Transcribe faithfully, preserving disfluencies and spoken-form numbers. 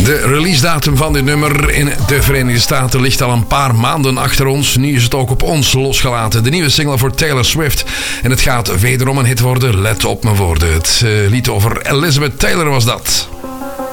De releasedatum van dit nummer in de Verenigde Staten ligt al een paar maanden achter ons. Nu is het ook op ons losgelaten. De nieuwe single voor Taylor Swift. En het gaat wederom een hit worden. Let op mijn woorden. Het uh, lied over Elizabeth Taylor was dat.